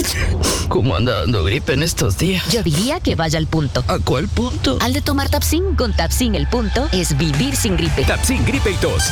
¿Cómo anda dando gripe en estos días? Yo diría que vaya al punto. ¿A cuál punto? Al de tomar Tapsin. Con Tapsin el punto es vivir sin gripe. Tapsin Gripe y Tos.